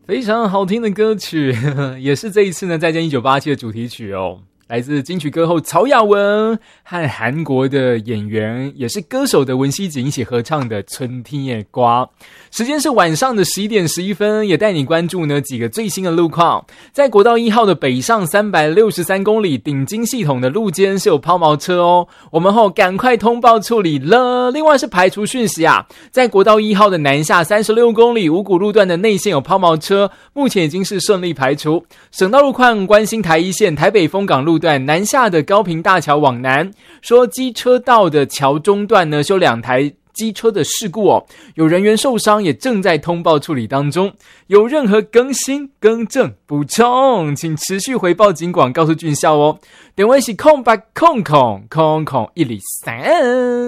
非常好听的歌曲，也是这一次呢再见1987的主题曲哦。来自金曲歌后曹雅雯和韩国的演员也是歌手的文熙锦一起合唱的《春天的歌》。时间是晚上的11点11分，也带你关注呢几个最新的路况。在国道1号的北上363公里顶金系统的路肩是有抛锚车哦，我们赶快通报处理了。另外是排除讯息啊，在国道1号的南下36公里五股路段的内线有抛锚车，目前已经是顺利排除。省道路况关心台一线台北丰港路段南下的高屏大桥往南，说机车道的桥中段呢修2台机车的事故哦，有人员受伤，也正在通报处理当中。有任何更新、更正、补充，请持续回报警广告诉俊孝哦。电话是0800000103。